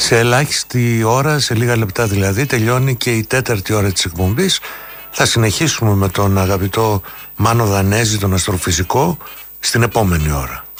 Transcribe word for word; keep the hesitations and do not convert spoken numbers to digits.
Σε ελάχιστη ώρα, σε λίγα λεπτά δηλαδή, τελειώνει και η τέταρτη ώρα της εκπομπής. Θα συνεχίσουμε με τον αγαπητό Μάνο Δανέζη, τον αστροφυσικό, στην επόμενη ώρα.